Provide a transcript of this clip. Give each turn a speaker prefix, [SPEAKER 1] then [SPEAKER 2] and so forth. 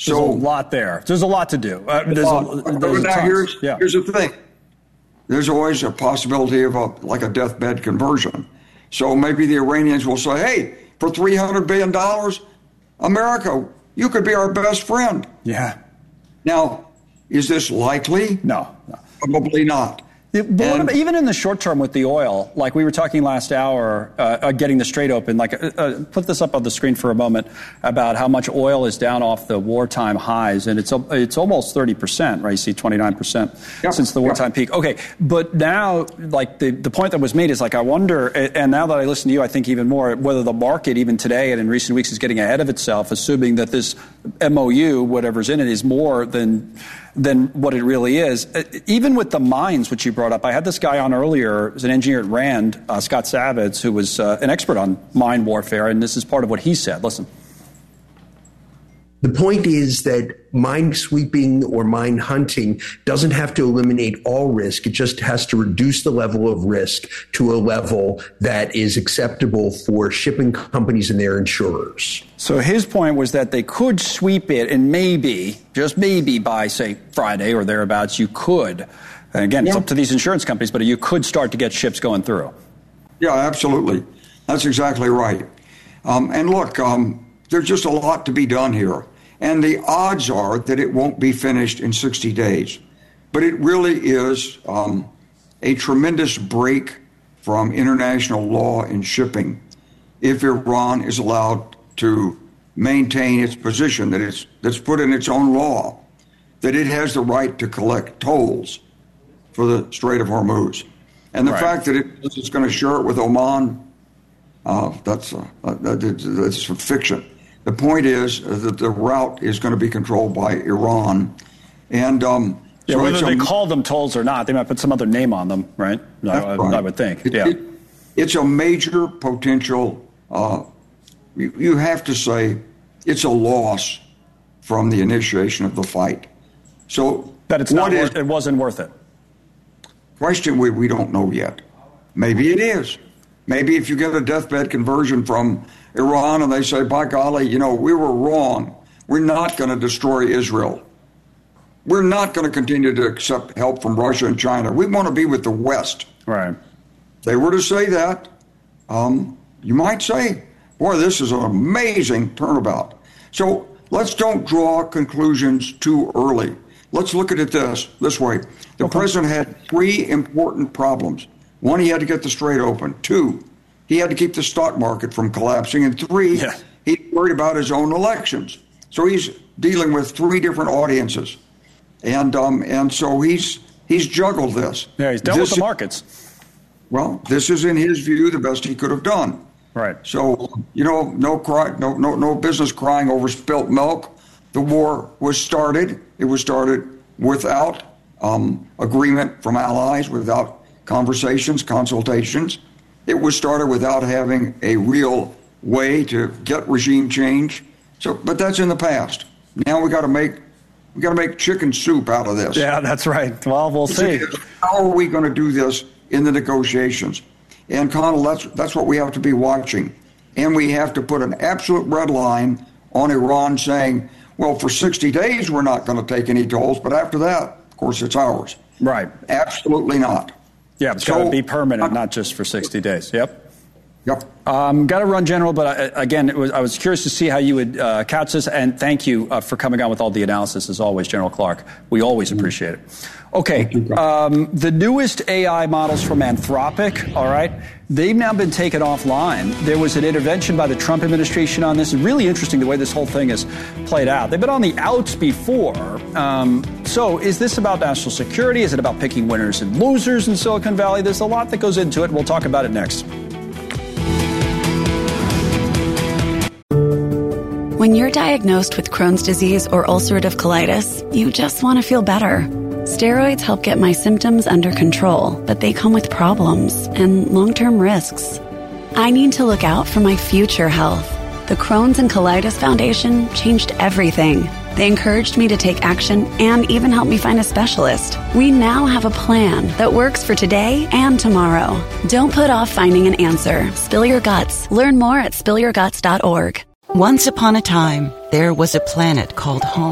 [SPEAKER 1] So
[SPEAKER 2] there's a lot there. There's a lot to do.
[SPEAKER 1] Here's the thing. There's always a possibility of a deathbed conversion. So maybe the Iranians will say, hey, for $300 billion, America, you could be our best friend.
[SPEAKER 2] Yeah.
[SPEAKER 1] Now, is this likely?
[SPEAKER 2] No.
[SPEAKER 1] Probably not.
[SPEAKER 2] Even in the short term with the oil, like we were talking last hour, getting the Strait open, put this up on the screen for a moment about how much oil is down off the wartime highs, and it's almost 30%, right? You see 29% since the wartime peak. Okay, but now, the point that was made is I wonder, and now that I listen to you, I think even more, whether the market even today and in recent weeks is getting ahead of itself, assuming that this MOU, whatever's in it, is more than what it really is. Even with the mines, which you brought up, I had this guy on earlier, who's an engineer at RAND, Scott Savitz, who was an expert on mine warfare, and this is part of what he said. Listen.
[SPEAKER 3] The point is that mine sweeping or mine hunting doesn't have to eliminate all risk. It just has to reduce the level of risk to a level that is acceptable for shipping companies and their insurers.
[SPEAKER 2] So his point was that they could sweep it, and maybe, just maybe by, say, Friday or thereabouts, you could. And again, it's up to these insurance companies, but you could start to get ships going through.
[SPEAKER 1] Yeah, absolutely. That's exactly right. And look, there's just a lot to be done here. And the odds are that it won't be finished in 60 days. But it really is a tremendous break from international law in shipping if Iran is allowed to maintain its position that's put in its own law, that it has the right to collect tolls for the Strait of Hormuz. And the fact that it's going to share it with Oman, that's fiction. The point is that the route is going to be controlled by Iran. And
[SPEAKER 2] whether they call them tolls or not, they might put some other name on them, right? I would think.
[SPEAKER 1] It's a major potential. You have to say it's a loss from the initiation of the fight. So
[SPEAKER 2] that it wasn't worth it.
[SPEAKER 1] Question we don't know yet. Maybe it is. Maybe if you get a deathbed conversion from Iran and they say, by golly, we were wrong. We're not going to destroy Israel. We're not going to continue to accept help from Russia and China. We want to be with the West.
[SPEAKER 2] Right.
[SPEAKER 1] If they were to say that, you might say, boy, this is an amazing turnabout. So let's don't draw conclusions too early. Let's look at it this way. The president had 3 important problems. 1, he had to get the Strait open. 2, he had to keep the stock market from collapsing. And 3, he's worried about his own elections. So he's dealing with 3 different audiences. And so he's juggled this.
[SPEAKER 2] Yeah, he's dealt with the markets.
[SPEAKER 1] Well, this is, in his view, the best he could have done.
[SPEAKER 2] Right.
[SPEAKER 1] So, no business crying over spilt milk. The war was started. It was started without agreement from allies, without conversations, consultations. It was started without having a real way to get regime change. So, but that's in the past. Now we got to make chicken soup out of this.
[SPEAKER 2] Yeah, that's right. Well, we'll see.
[SPEAKER 1] How are we going to do this in the negotiations? And Connell, that's what we have to be watching. And we have to put an absolute red line on Iran saying, well, for 60 days we're not going to take any tolls, but after that, of course, it's ours.
[SPEAKER 2] Right.
[SPEAKER 1] Absolutely not.
[SPEAKER 2] Yeah, it's got to be permanent, not just for 60 days. Yep.
[SPEAKER 1] Got
[SPEAKER 2] to run, General, but I was curious to see how you would couch this, and thank you for coming on with all the analysis, as always, General Clark. We always appreciate it. Okay, the newest AI models from Anthropic, all right, they've now been taken offline. There was an intervention by the Trump administration on this. It's really interesting the way this whole thing has played out. They've been on the outs before. So is this about national security? Is it about picking winners and losers in Silicon Valley? There's a lot that goes into it. We'll talk about it next.
[SPEAKER 4] When you're diagnosed with Crohn's disease or ulcerative colitis, you just want to feel better. Steroids help get my symptoms under control, but they come with problems and long-term risks. I need to look out for my future health. The Crohn's and Colitis Foundation changed everything. They encouraged me to take action and even helped me find a specialist. We now have a plan that works for today and tomorrow. Don't put off finding an answer. Spill your guts. Learn more at spillyourguts.org.
[SPEAKER 5] Once upon a time, there was a planet called home.